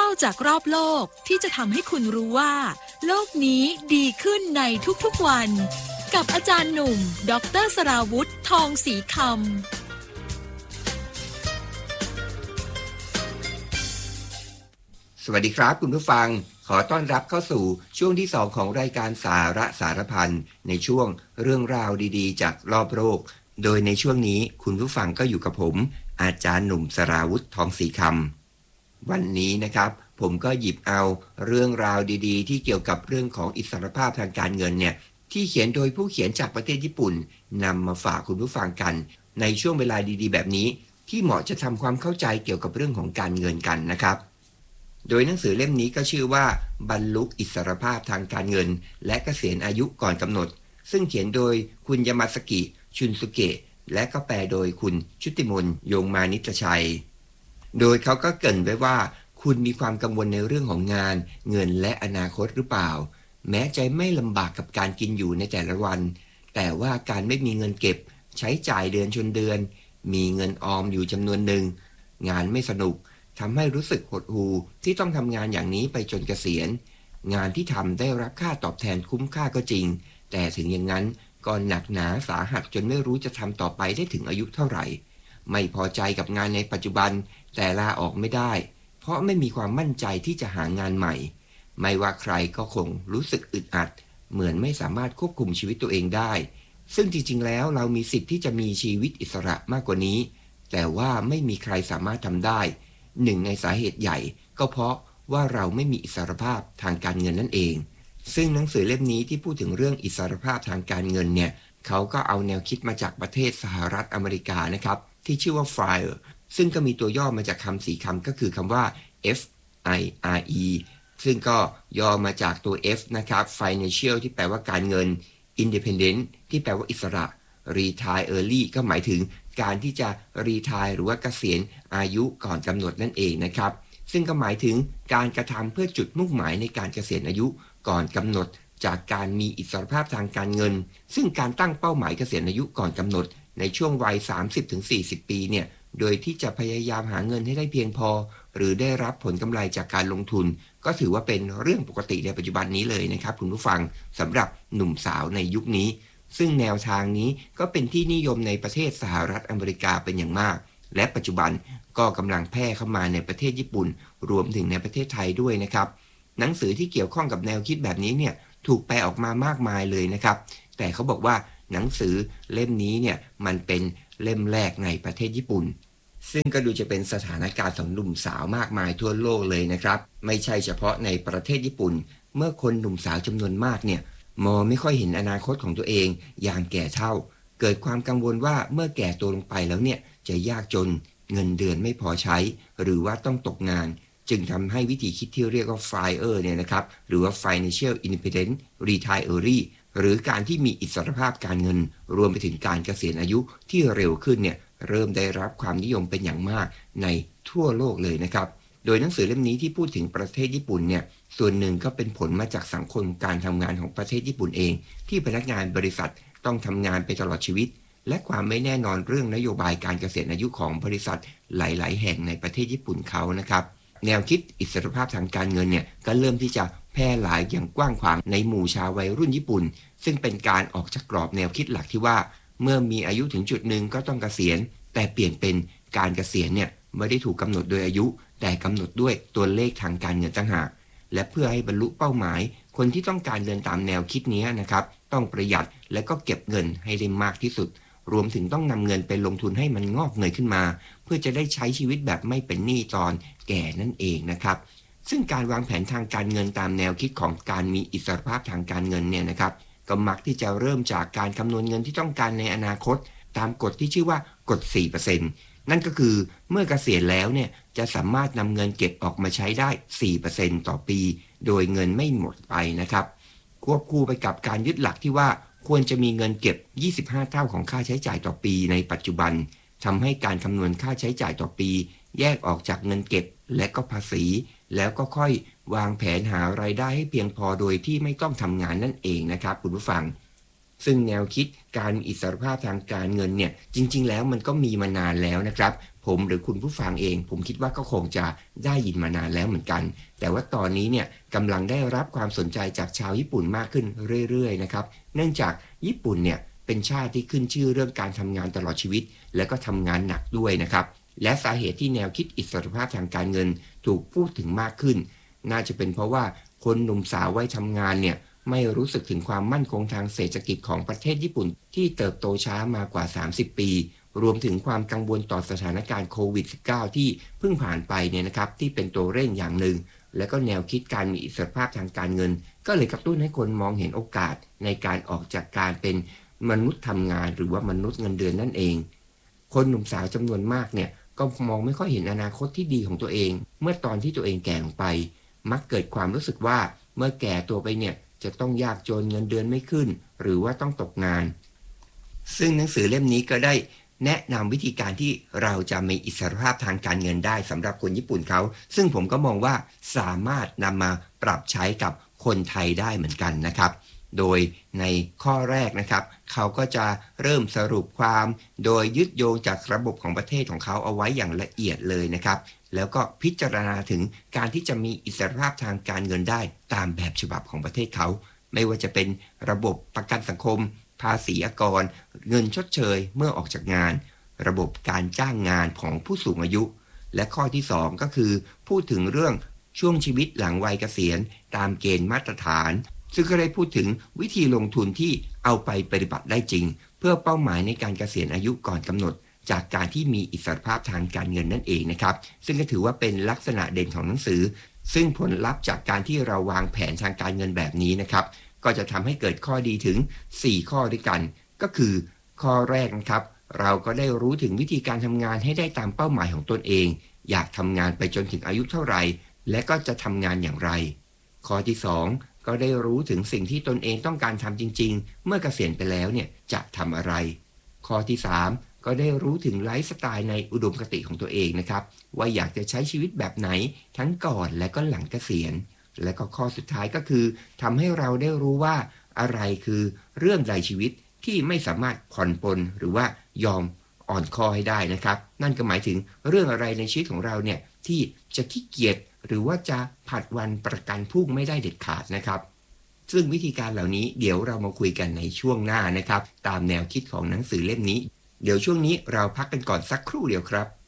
าจากรอบโลกที่จะทำให้คุณรู้ว่าโลกนี้ดีขึ้นในทุกๆวันกับอาจารย์หนุ่มดร.สราวุธทองศรีคำสวัสดีครับคุณผู้ฟังขอต้อนรับเข้าสู่ช่วงที่2ของรายการสาระสารพันในช่วงเรื่องราวดีๆจากรอบโลกโดยในช่วงนี้คุณผู้ฟังก็อยู่กับผมอาจารย์หนุ่มสราวุธทองศรีคำวันนี้นะครับผมก็หยิบเอาเรื่องราวดีๆที่เกี่ยวกับเรื่องของอิสรภาพทางการเงินเนี่ยที่เขียนโดยผู้เขียนจากประเทศญี่ปุ่นนำมาฝากคุณผู้ฟังกันในช่วงเวลาดีๆแบบนี้ที่เหมาะจะทำความเข้าใจเกี่ยวกับเรื่องของการเงินกันนะครับโดยหนังสือเล่มนี้ก็ชื่อว่าบรรลุอิสรภาพทางการเงินและเกษียณอายุก่อนกำหนดซึ่งเขียนโดยคุณยามาสกิชุนสุเกะและก็แปลโดยคุณชุติมนต์ยงมานิตชัยโดยเขาก็เกริ่นไว้ว่าคุณมีความกังวลในเรื่องของงานเงินและอนาคตหรือเปล่าแม้ใจไม่ลำบากกับการกินอยู่ในแต่ละวันแต่ว่าการไม่มีเงินเก็บใช้จ่ายเดือนชนเดือนมีเงินออมอยู่จำนวนหนึ่งงานไม่สนุกทำให้รู้สึกหดหู่ที่ต้องทำงานอย่างนี้ไปจนเกษียณงานที่ทำได้รับค่าตอบแทนคุ้มค่าก็จริงแต่ถึงอย่างนั้นก็หนักหนาสาหัสจนไม่รู้จะทำต่อไปได้ถึงอายุเท่าไหร่ไม่พอใจกับงานในปัจจุบันแต่ลาออกไม่ได้เพราะไม่มีความมั่นใจที่จะหางานใหม่ไม่ว่าใครก็คงรู้สึกอึดอัดเหมือนไม่สามารถควบคุมชีวิตตัวเองได้ซึ่งจริงๆแล้วเรามีสิทธิ์ที่จะมีชีวิตอิสระมากกว่านี้แต่ว่าไม่มีใครสามารถทำได้หนึ่งในสาเหตุใหญ่ก็เพราะว่าเราไม่มีอิสรภาพทางการเงินนั่นเองซึ่งหนังสือเล่มนี้ที่พูดถึงเรื่องอิสรภาพทางการเงินเนี่ยเขาก็เอาแนวคิดมาจากประเทศสหรัฐอเมริกานะครับที่ชื่อว่า FIRE ซึ่งก็มีตัวย่อมาจากคำ4คำก็คือคำว่า FIRE ซึ่งก็ย่อมาจากตัว F นะครับ Financial ที่แปลว่าการเงิน Independent ที่แปลว่าอิสระ Retire Early ก็หมายถึงการที่จะ Retire หรือว่าเกษียณอายุก่อนกำหนดนั่นเองนะครับซึ่งก็หมายถึงการกระทำเพื่อจุดมุ่งหมายในการเกษียณอายุก่อนกำหนดจากการมีอิสรภาพทางการเงินซึ่งการตั้งเป้าหมายเกษียณอายุก่อนกำหนดในช่วงวัย 30-40 ปีเนี่ยโดยที่จะพยายามหาเงินให้ได้เพียงพอหรือได้รับผลกำไรจากการลงทุนก็ถือว่าเป็นเรื่องปกติในปัจจุบันนี้เลยนะครับคุณผู้ฟังสำหรับหนุ่มสาวในยุคนี้ซึ่งแนวทางนี้ก็เป็นที่นิยมในประเทศสหรัฐอเมริกาเป็นอย่างมากและปัจจุบันก็กำลังแพร่เข้ามาในประเทศญี่ปุ่นรวมถึงในประเทศไทยด้วยนะครับหนังสือที่เกี่ยวข้องกับแนวคิดแบบนี้เนี่ยถูกแปลออกมามากมายเลยนะครับแต่เขาบอกว่าหนังสือเล่มนี้เนี่ยมันเป็นเล่มแรกในประเทศญี่ปุ่นซึ่งก็ดูจะเป็นสถานการณ์ของหนุ่มสาวมากมายทั่วโลกเลยนะครับไม่ใช่เฉพาะในประเทศญี่ปุ่นเมื่อคนหนุ่มสาวจำนวนมากเนี่ยไม่ค่อยเห็นอนาคตของตัวเองยามแก่เฒ่าเกิดความกังวลว่าเมื่อแก่ตัวลงไปแล้วเนี่ยจะยากจนเงินเดือนไม่พอใช้หรือว่าต้องตกงานจึงทำให้วิธีคิดที่เรียกว่า FIRE เนี่ยนะครับหรือว่า Financial Independent Retire Early หรือการที่มีอิสรภาพการเงินรวมไปถึงการเกษียณอายุที่เร็วขึ้นเนี่ยเริ่มได้รับความนิยมเป็นอย่างมากในทั่วโลกเลยนะครับโดยหนังสือเล่มนี้ที่พูดถึงประเทศญี่ปุ่นเนี่ยส่วนหนึ่งก็เป็นผลมาจากสังคมการทำงานของประเทศญี่ปุ่นเองที่พนักงานบริษัทต้องทำงานไปตลอดชีวิตและความไม่แน่นอนเรื่องนโยบายการเกษียณอายุของบริษัทหลายๆแห่งในประเทศญี่ปุ่นเขานะครับแนวคิดอิสรภาพทางการเงินเนี่ยก็เริ่มที่จะแพร่หลายอย่างกว้างขวางในหมู่ชาววัยรุ่นญี่ปุ่นซึ่งเป็นการออกจากกรอบแนวคิดหลักที่ว่าเมื่อมีอายุถึงจุดหนึ่งก็ต้องเกษียณแต่เปลี่ยนเป็นการเกษียณเนี่ยไม่ได้ถูกกำหนดโดยอายุแต่กำหนดด้วยตัวเลขทางการเงินต่างหากและเพื่อให้บรรลุเป้าหมายคนที่ต้องการเดินตามแนวคิดนี้นะครับต้องประหยัดและก็เก็บเงินให้ได้มากที่สุดรวมถึงต้องนำเงินไปลงทุนให้มันงอกเงยขึ้นมาเพื่อจะได้ใช้ชีวิตแบบไม่เป็นหนี้ตอนแก่นั่นเองนะครับซึ่งการวางแผนทางการเงินตามแนวคิดของการมีอิสรภาพทางการเงินเนี่ยนะครับก็มักที่จะเริ่มจากการคำนวณเงินที่ต้องการในอนาคตตามกฎที่ชื่อว่ากฎ 4% นั่นก็คือเมื่อเกษียณแล้วเนี่ยจะสามารถนำเงินเก็บออกมาใช้ได้ 4% ต่อปีโดยเงินไม่หมดไปนะครับควบคู่ไปกับการยึดหลักที่ว่าควรจะมีเงินเก็บ 25 เท่าของค่าใช้จ่ายต่อปีในปัจจุบันทำให้การคำนวณค่าใช้จ่ายต่อปีแยกออกจากเงินเก็บและก็ภาษีแล้วก็ค่อยวางแผนหารายได้ให้เพียงพอโดยที่ไม่ต้องทำงานนั่นเองนะครับคุณผู้ฟังซึ่งแนวคิดการมีอิสรภาพทางการเงินเนี่ยจริงๆแล้วมันก็มีมานานแล้วนะครับผผมหรือคุณผู้ฟังเองผมคิดว่าก็คงจะได้ยินมานานแล้วเหมือนกันแต่ว่าตอนนี้เนี่ยกำลังได้รับความสนใจจากชาวญี่ปุ่นมากขึ้นเรื่อยๆนะครับเนื่องจากญี่ปุ่นเนี่ยเป็นชาติที่ขึ้นชื่อเรื่องการทำงานตลอดชีวิตและก็ทำงานหนักด้วยนะครับและสาเหตุที่แนวคิดอิสรภาพทางการเงินถูกพูดถึงมากขึ้นน่าจะเป็นเพราะว่าคนหนุ่มสาววัยทำงานเนี่ยไม่รู้สึกถึงความมั่นคงทางเศรษฐกิจของประเทศญี่ปุ่นที่เติบโตช้ามากว่า30ปีรวมถึงความกังวลต่อสถานการณ์โควิด -19 ที่เพิ่งผ่านไปเนี่ยนะครับที่เป็นตัวเร่งอย่างหนึ่งและก็แนวคิดการมีอิสรภาพทางการเงินก็เลยกระตุ้นให้คนมองเห็นโอกาสในการออกจากการเป็นมนุษย์ทำงานหรือว่ามนุษย์เงินเดือนนั่นเองคนหนุ่มสาวจำนวนมากเนี่ยก็มองไม่ค่อยเห็นอนาคตที่ดีของตัวเองเมื่อตอนที่ตัวเองแก่ลงไปมักเกิดความรู้สึกว่าเมื่อแก่ตัวไปเนี่ยจะต้องยากจนเงินเดือนไม่ขึ้นหรือว่าต้องตกงานซึ่งหนังสือเล่มนี้ก็ได้แนะนำวิธีการที่เราจะมีอิสรภาพทางการเงินได้สำหรับคนญี่ปุ่นเขาซึ่งผมก็มองว่าสามารถนำมาปรับใช้กับคนไทยได้เหมือนกันนะครับโดยในข้อแรกนะครับเขาก็จะเริ่มสรุปความโดยยึดโยงจากระบบของประเทศของเขาเอาไว้อย่างละเอียดเลยนะครับแล้วก็พิจารณาถึงการที่จะมีอิสรภาพทางการเงินได้ตามแบบฉบับของประเทศเขาไม่ว่าจะเป็นระบบประกันสังคมภาษีอากรเงินชดเชยเมื่อออกจากงานระบบการจ้างงานของผู้สูงอายุและข้อที่2ก็คือพูดถึงเรื่องช่วงชีวิตหลังวัยเกษียณตามเกณฑ์มาตรฐานซึ่งก็ได้พูดถึงวิธีลงทุนที่เอาไปปฏิบัติได้จริงเพื่อเป้าหมายในการเกษียณอายุก่อนกำหนดจากการที่มีอิสรภาพทางการเงินนั่นเองนะครับซึ่งก็ถือว่าเป็นลักษณะเด่นของหนังสือซึ่งผลลัพธ์จากการที่เราวางแผนทางการเงินแบบนี้นะครับก็จะทำให้เกิดข้อดีถึง4ข้อด้วยกันก็คือข้อแรกนะครับเราก็ได้รู้ถึงวิธีการทำงานให้ได้ตามเป้าหมายของตนเองอยากทำงานไปจนถึงอายุเท่าไหร่และก็จะทำงานอย่างไรข้อที่2ก็ได้รู้ถึงสิ่งที่ตนเองต้องการทำจริงๆเมื่อเกษียณไปแล้วเนี่ยจะทำอะไรข้อที่3ก็ได้รู้ถึงไลฟ์สไตล์ในอุดมคติของตัวเองนะครับว่าอยากจะใช้ชีวิตแบบไหนทั้งก่อนและก็หลังเกษียณและก็ข้อสุดท้ายก็คือทำให้เราได้รู้ว่าอะไรคือเรื่องในชีวิตที่ไม่สามารถผ่อนปลนหรือว่ายอมอ่อนคอให้ได้นะครับนั่นก็หมายถึงเรื่องอะไรในชีวิตของเราเนี่ยที่จะขี้เกียจหรือว่าจะผัดวันประกันพรุ่งไม่ได้เด็ดขาดนะครับซึ่งวิธีการเหล่านี้เดี๋ยวเรามาคุยกันในช่วงหน้านะครับตามแนวคิดของหนังสือเล่มนี้เดี๋ยวช่วงนี้เราพักกันก่อนสักครู่เดียวครับ